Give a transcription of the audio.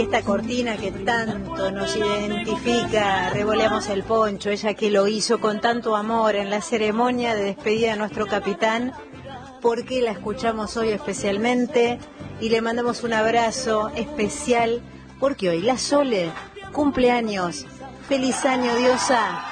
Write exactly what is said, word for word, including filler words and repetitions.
Y esta cortina que tanto nos identifica, revoleamos el poncho, ella que lo hizo con tanto amor en la ceremonia de despedida de nuestro capitán, ¿por qué la escuchamos hoy especialmente? Y le mandamos un abrazo especial, porque hoy la Sole cumple años. ¡Feliz año, diosa!